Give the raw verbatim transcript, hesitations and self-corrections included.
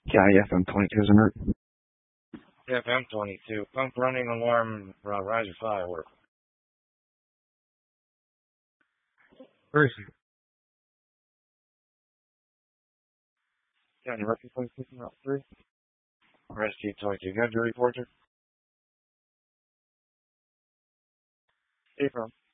Yeah, F M twenty-two is alert. F M twenty-two. Pump running alarm, uh, riser firework. Where is he? County Record Place picking up three. Rescue twenty-two. Gun to report her. April.